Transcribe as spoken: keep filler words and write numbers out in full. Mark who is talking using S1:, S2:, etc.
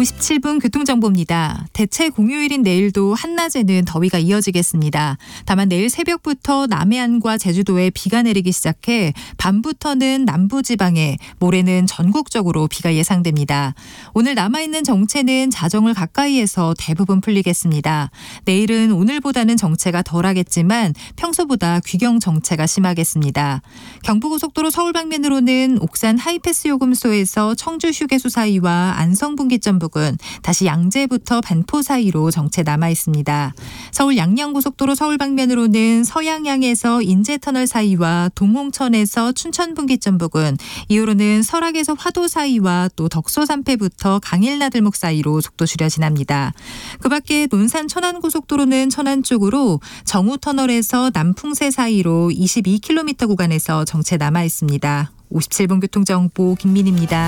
S1: 오십칠 분 교통정보입니다. 대체 공휴일인 내일도 한낮에는 더위가 이어지겠습니다. 다만 내일 새벽부터 남해안과 제주도에 비가 내리기 시작해 밤부터는 남부지방에, 모레는 전국적으로 비가 예상됩니다. 오늘 남아있는 정체는 자정을 가까이에서 대부분 풀리겠습니다. 내일은 오늘보다는 정체가 덜하겠지만 평소보다 귀경 정체가 심하겠습니다. 경부고속도로 서울 방면으로는 옥산 하이패스 요금소에서 청주 휴게소 사이와 안성분기점 부근, 다시 양재부터 반포 사이로 정체 남아있습니다. 서울 양양고속도로 서울 방면으로는 서양향에서 인제터널 사이와 동홍천에서 춘천분기점 부근, 이후로는 설악에서 화도 사이와 또 덕소 삼패부터 강일나들목 사이로 속도 줄여 지납니다. 그 밖에 논산 천안고속도로는 천안 쪽으로 정우터널에서 남풍새 사이로 이십이 킬로미터 구간에서 정체 남아있습니다. 오십칠 분 교통정보 김민희입니다.